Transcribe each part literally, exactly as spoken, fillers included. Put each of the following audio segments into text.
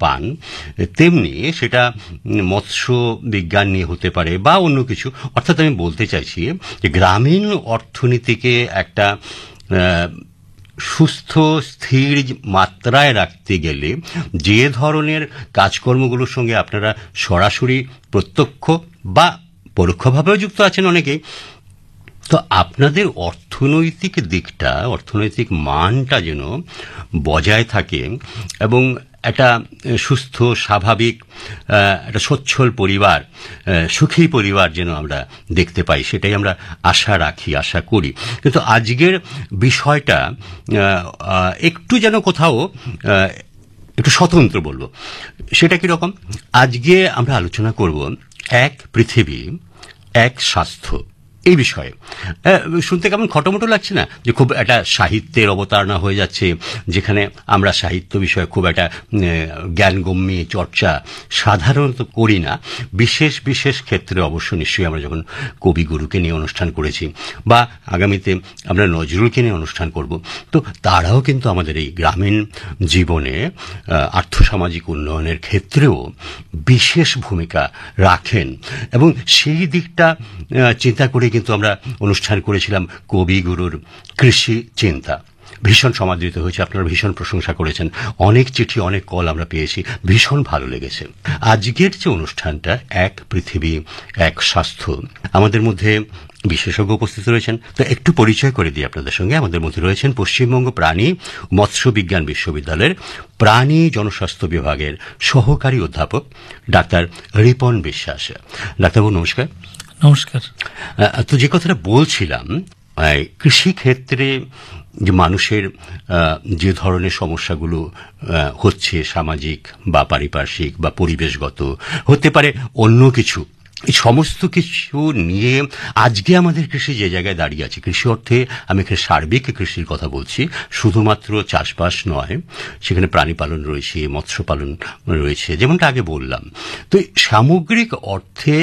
পান, তেমনি সেটা মৎস্য বিজ্ঞান নিয়ে হতে পারে বা অন্য কিছু। অর্থাৎ আমি বলতে চাইছি যে গ্রামীণ অর্থনীতিকে একটা সুস্থ স্থির মাত্রায় রাখতে গেলে যে ধরনের কাজকর্মগুলোর সঙ্গে আপনারা সরাসরি প্রত্যক্ষ বা পরোক্ষভাবেও যুক্ত আছেন অনেকেই, তো আপনাদের অর্থনৈতিক দিকটা, অর্থনৈতিক মানটা যেন বজায় থাকে এবং একটা সুস্থ স্বাভাবিক একটা সচ্ছল পরিবার, সুখী পরিবার যেন আমরা দেখতে পাই, সেটাই আমরা আশা রাখি, আশা করি। কিন্তু আজকের বিষয়টা একটু যেন কোথাও একটু স্বতন্ত্র বলবো। সেটা কীরকম? আজকে আমরা আলোচনা করব এক পৃথিবী এক স্বাস্থ্য এই বিষয়ে। শুনতে কেমন খটোমটো লাগছে না? যে খুব একটা সাহিত্যের অবতারণা হয়ে যাচ্ছে, যেখানে আমরা সাহিত্য বিষয়ে খুব একটা জ্ঞানগম্যি চর্চা সাধারণত করি না। বিশেষ বিশেষ ক্ষেত্রে অবশ্য নিশ্চয়ই আমরা যখন কবিগুরুকে নিয়ে অনুষ্ঠান করেছি বা আগামীতে আমরা নজরুলকে নিয়ে অনুষ্ঠান করব, তো তারাও কিন্তু আমাদের এই গ্রামীণ জীবনে আর্থসামাজিক উন্নয়নের ক্ষেত্রেও বিশেষ ভূমিকা রাখেন এবং সেই দিকটা চিন্তা করে কিন্তু আমরা অনুষ্ঠান করেছিলাম কবিগুরুর কৃষি চিন্তা। ভীষণ সমাদৃত হয়েছে, আপনারা ভীষণ প্রশংসা করেছেন, অনেক চিঠি অনেক কল আমরা পেয়েছি, ভীষণ ভালো লেগেছে। আজকের যে অনুষ্ঠানটা এক পৃথিবী এক স্বাস্থ্য, আমাদের মধ্যে বিশেষজ্ঞ উপস্থিত রয়েছেন, তো একটু পরিচয় করে দিই আপনাদের সঙ্গে। আমাদের মধ্যে রয়েছেন পশ্চিমবঙ্গ প্রাণী মৎস্য বিজ্ঞান বিশ্ববিদ্যালয়ের প্রাণী জনস্বাস্থ্য বিভাগের সহকারী অধ্যাপক ডাক্তার রিপন বিশ্বাস। ডাক্তারবাবু নমস্কার। নমস্কার। তো যে কথাটা বলছিলাম, কৃষি ক্ষেত্রে যে মানুষের যে ধরনের সমস্যাগুলো হচ্ছে, সামাজিক বা পারিপার্শ্বিক বা পরিবেশগত, হতে পারে অন্য কিছু, এই সমস্ত কিছু নিয়ে আজকে আমাদের কৃষি যে জায়গায় দাঁড়িয়ে আছে, কৃষি অর্থে আমি এখানে সার্বিক কৃষির কথা বলছি, শুধুমাত্র চাষবাস নয়, সেখানে প্রাণী পালন রয়েছে, মৎস্য পালন রয়েছে, যেমনটা আগে বললাম। তো সামগ্রিক অর্থে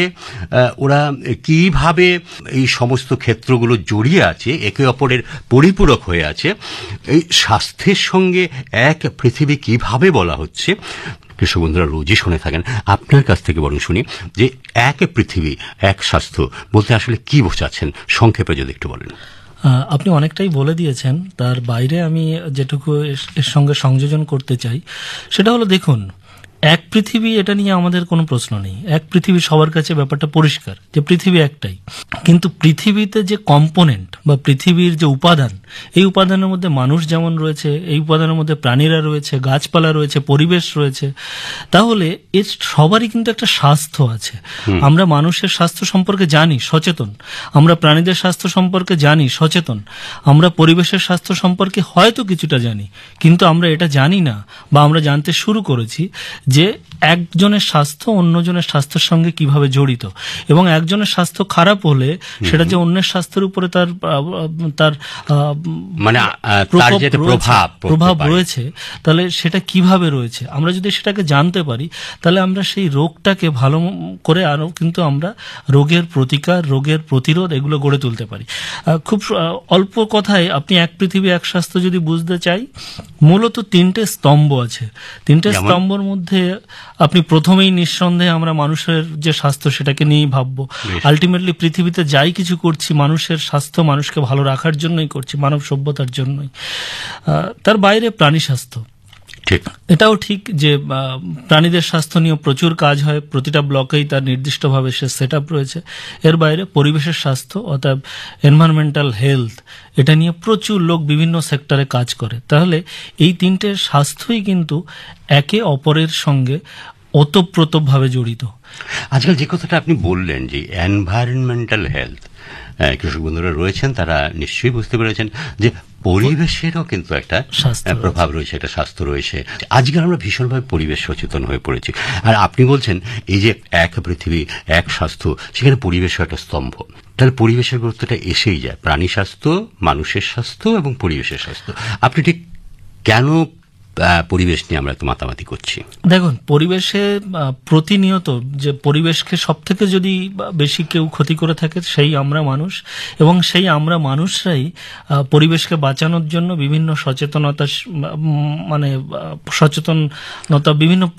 ওরা কিভাবে এই সমস্ত ক্ষেত্রগুলো জড়িয়ে আছে, একে অপরের পরিপূরক হয়ে আছে, এই স্বাস্থ্যের সঙ্গে এক পৃথিবী কিভাবে বলা হচ্ছে, কৃষক বন্ধুরা রোজই শুনে থাকেন, আপনার কাছ থেকে বরং শুনি যে এক পৃথিবী এক স্বাস্থ্য বলতে আসলে কি বোঝাচ্ছেন, সংক্ষেপে যদি একটু বলেন। আপনি অনেকটাই বলে দিয়েছেন, তার বাইরে আমি যেটুকু এর সঙ্গে সংযোজন করতে চাই সেটা হলো, দেখুন, এক পৃথিবী এটা নিয়ে আমাদের কোনো প্রশ্ন নেই। এক পৃথিবী সবার কাছে ব্যাপারটা পরিষ্কার যে পৃথিবী একটাই, কিন্তু পৃথিবীতে যে কম্পোনেন্ট বা পৃথিবীর যে উপাদান, এই উপাদানের মধ্যে মানুষ যেমন রয়েছে, এই উপাদানের মধ্যে প্রাণীরা রয়েছে, গাছপালা রয়েছে, পরিবেশ রয়েছে, তাহলে এর সবারই কিন্তু একটা স্বাস্থ্য আছে। আমরা মানুষের স্বাস্থ্য সম্পর্কে জানি, সচেতন, আমরা প্রাণীদের স্বাস্থ্য সম্পর্কে জানি, সচেতন, আমরা পরিবেশের স্বাস্থ্য সম্পর্কে হয়তো কিছুটা জানি, কিন্তু আমরা এটা জানি না বা আমরা জানতে শুরু করেছি যে একজনের স্বাস্থ্য অন্যজনের স্বাস্থ্যের সঙ্গে কিভাবে জড়িত, এবং একজনের স্বাস্থ্য খারাপ হলে সেটা যে অন্যের স্বাস্থ্যের উপরে তার তার মানে প্রভাব প্রভাব রয়েছে, তাহলে সেটা কিভাবে রয়েছে আমরা যদি সেটাকে জানতে পারি, তাহলে আমরা সেই রোগটাকে ভালো করে আরো কিন্তু আমরা রোগের প্রতিকার, রোগের প্রতিরোধ এগুলো গড়ে তুলতে পারি। খুব অল্প কথায় আপনি এক পৃথিবী এক স্বাস্থ্য যদি বুঝতে চাই, মূলত তিনটে স্তম্ভ আছে। তিনটে স্তম্ভের মধ্যে আপনি প্রথমেই নিঃসন্দেহে আমরা মানুষের যে স্বাস্থ্য সেটাকে নিয়েই ভাববো। আলটিমেটলি পৃথিবীতে যাই কিছু করছি মানুষের স্বাস্থ্য মানুষকে ভালো রাখার জন্যই করছি, মানব সভ্যতার জন্যই। তার বাইরে প্রাণী স্বাস্থ্য, এটাও ঠিক যে প্রাণীদের স্বাস্থ্য নিয়ে প্রচুর কাজ হয়, প্রতিটা ব্লকেই তার নির্দিষ্টভাবে সে সেট আপ রয়েছে। এর বাইরে পরিবেশের স্বাস্থ্য অর্থাৎ এনভায়রনমেন্টাল হেলথ, এটা নিয়ে প্রচুর লোক বিভিন্ন সেক্টরে কাজ করে। তাহলে এই তিনটে স্বাস্থ্যই কিন্তু একে অপরের সঙ্গে ওতপ্রোতভাবে জড়িত। আজকাল যে কথাটা আপনি বললেন যে এনভায়রনমেন্টাল হেলথ, কৃষক বন্ধুরা রয়েছেন তারা নিশ্চয়ই বুঝতে পেরেছেন যে পরিবেশেরও কিন্তু একটা প্রভাব রয়েছে, একটা স্বাস্থ্য রয়েছে। আজকাল আমরা ভীষণভাবে পরিবেশ সচেতন হয়ে পড়েছি, আর আপনি বলছেন এই যে এক পৃথিবী এক স্বাস্থ্য, সেখানে পরিবেশও একটা স্তম্ভ। তাহলে পরিবেশের গুরুত্বটা এসেই যায়, প্রাণী স্বাস্থ্য, মানুষের স্বাস্থ্য এবং পরিবেশের স্বাস্থ্য। আপনি ঠিক কেন পরিবেশ নিয়ে আমরা তো মাতামাতি করছি? দেখুন, পরিবেশে প্রতিনিয়ত যে পরিবেশকে সব থেকে যদি বেশি কেউ ক্ষতি করে থাকে সেই আমরা মানুষ, এবং সেই আমরা মানুষরাই পরিবেশকে বাঁচানোর জন্য বিভিন্ন সচেতনতা মানে সচেতনতা বিভিন্ন